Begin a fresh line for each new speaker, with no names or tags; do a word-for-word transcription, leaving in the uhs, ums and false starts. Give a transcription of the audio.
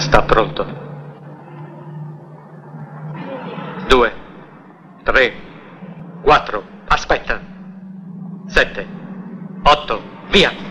Sta pronto. Due, tre, quattro, aspetta. Sette, otto, via.